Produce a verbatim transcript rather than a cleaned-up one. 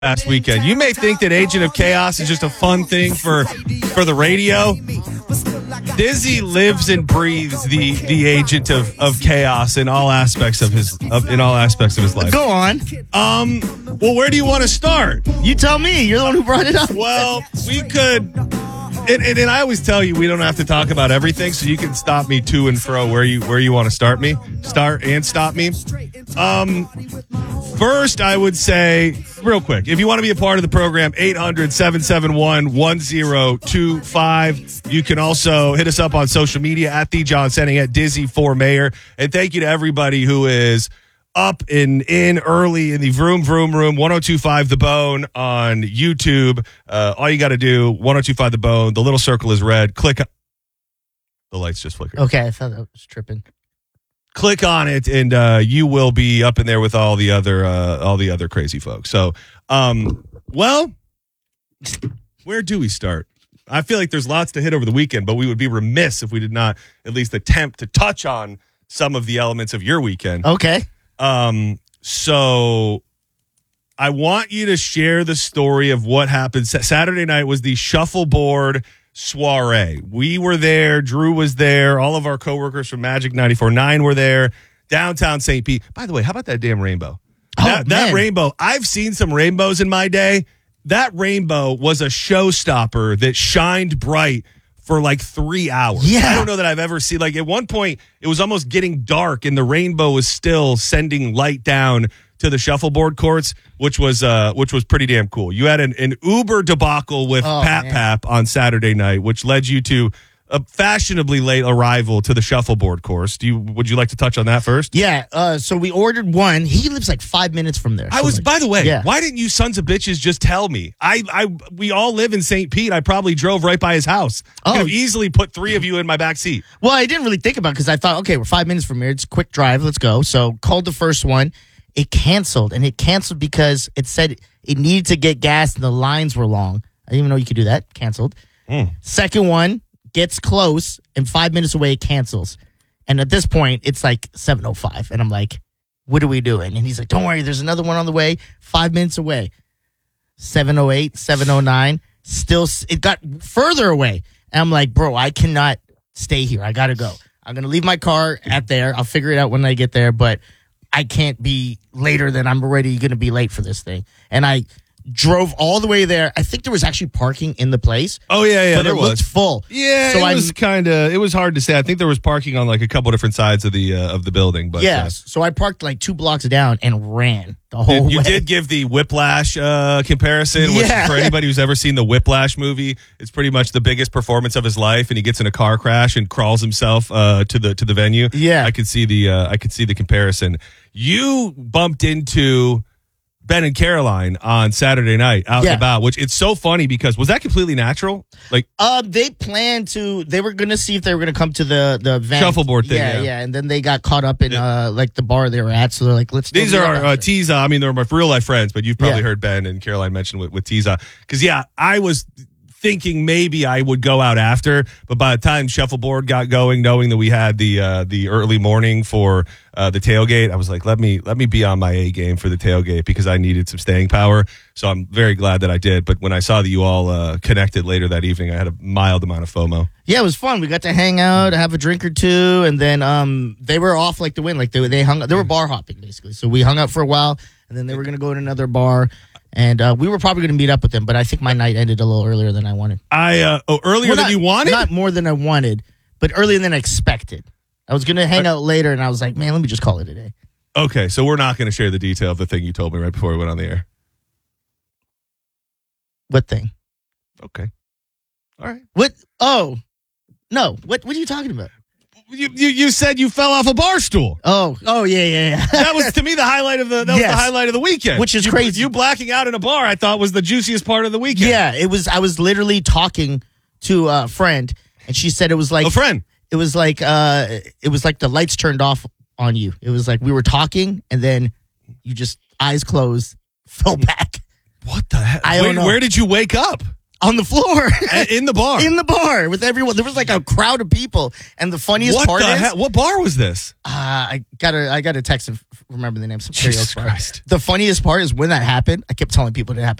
last weekend. You may think that Agent of Chaos is just a fun thing for for the radio. Dizzy lives and breathes the the agent of, of chaos in all aspects of his of, in all aspects of his life. Go on. Um. Well, where do you want to start? You tell me. You're the one who brought it up. Well, we could. And, and, and I always tell you we don't have to talk about everything, so you can stop me to and fro where you where you want to start me, start and stop me. Um, first, I would say, real quick, if you want to be a part of the program, eight hundred, seven seven one, one zero two five. You can also hit us up on social media at the John Senning, at Dizzy for Mayor. And thank you to everybody who is up and in early in the Vroom Vroom Room, ten twenty-five The Bone on YouTube. Uh, all you got to do, ten twenty-five The Bone, the little circle is red. Click. The lights just flickered. Okay, I thought that was tripping. Click on it, and uh, you will be up in there with all the other uh, all the other crazy folks. So, um, well, where do we start? I feel like there's lots to hit over the weekend, but we would be remiss if we did not at least attempt to touch on some of the elements of your weekend. Okay. Um, so I want you to share the story of what happened. Saturday night was the shuffleboard soiree. We were there. Drew was there. All of our coworkers from Magic ninety-four point nine were there. Downtown Saint Pete. By the way, how about that damn rainbow? Oh, that, that man. rainbow. I've seen some rainbows in my day. That rainbow was a showstopper that shined bright for like three hours. Yeah. I don't know that I've ever seen, like at one point it was almost getting dark and the rainbow was still sending light down to the shuffleboard courts, which was uh which was pretty damn cool. You had an, an Uber debacle with oh, Pap man. Pap on Saturday night, which led you to a fashionably late arrival to the shuffleboard course. Do you would you like to touch on that first? Yeah, uh, so we ordered one. He lives like five minutes from there. I so was, like, by the way, yeah. why didn't you sons of bitches just tell me? I, I, we all live in Saint Pete. I probably drove right by his house. I Oh. could have easily put three of you in my back seat. Well, I didn't really think about it because I thought, okay, we're five minutes from here. It's a quick drive. Let's go. So called the first one. It canceled, and it canceled because it said it needed to get gas and the lines were long. I didn't even know you could do that. Canceled. Mm. Second one gets close, and five minutes away, it cancels. And at this point, it's like seven oh five, and I'm like, what are we doing? And he's like, don't worry, there's another one on the way, five minutes away. seven oh eight, seven oh nine, still, it got further away. And I'm like, bro, I cannot stay here. I got to go. I'm going to leave my car at there. I'll figure it out when I get there, but I can't be later than I'm already going to be late for this thing. And I drove all the way there. I think there was actually parking in the place. Oh, yeah, yeah, but there it was. looked full. Yeah, so it I was kind of, it was hard to say. I think there was parking on like a couple different sides of the uh, of the building. But yes. uh, So I parked like two blocks down and ran the whole you way. did give the Whiplash uh, comparison, which Yeah. for anybody who's ever seen the Whiplash movie, it's pretty much the biggest performance of his life, and he gets in a car crash and crawls himself uh, to the to the venue. Yeah. I could see the uh, I could see the comparison. You bumped into Ben and Caroline on Saturday night out Yeah. and about, which it's so funny because was that completely natural? Like, Uh, they planned to. They were gonna see if they were gonna come to the the event. Shuffleboard thing, Yeah, yeah. yeah. And then they got caught up in uh like the bar they were at. So they're like, let's. these go are meet our up uh, Tiza. I mean, they're my real life friends, but you've probably Yeah. heard Ben and Caroline mention with, with Tiza. Because, yeah, I was thinking maybe I would go out after, but by the time Shuffleboard got going, knowing that we had the uh, the early morning for uh, the tailgate, I was like, let me let me be on my A game for the tailgate because I needed some staying power. So I'm very glad that I did. But when I saw that you all uh, connected later that evening, I had a mild amount of FOMO. Yeah, it was fun. We got to hang out, have a drink or two, and then um they were off like the wind. Like they they hung they were bar hopping basically. So we hung out for a while, and then they were gonna go to another bar. And uh, we were probably going to meet up with them, but I think my night ended a little earlier than I wanted. I uh, oh earlier Well, than not- you wanted? Not more than I wanted, but earlier than I expected. I was going to hang out later, and I was like, man, let me just call it a day. Okay, so we're not going to share the detail of the thing you told me right before we went on the air. What thing? Okay. All right. What? Oh, no. What What are you talking about? You, you you said you fell off a bar stool. Oh, oh yeah, yeah, yeah. That was to me the highlight of the that was Yes. the highlight of the weekend. Which is You- crazy. You blacking out in a bar, I thought was the juiciest part of the weekend. Yeah, it was. I was literally talking to a friend, and she said it was like a friend. It was like uh, it was like the lights turned off on you. It was like we were talking, and then you just eyes closed, fell back. What the heck? I don't where, know. where did you wake up? on the floor. In the bar. In the bar with everyone. There was like a crowd of people. And the funniest what part the is, hell? What bar was this? Uh, I gotta, I gotta text and f- remember the name. Some Jesus karaoke bar. Christ. The funniest part is when that happened. I kept telling people it happened.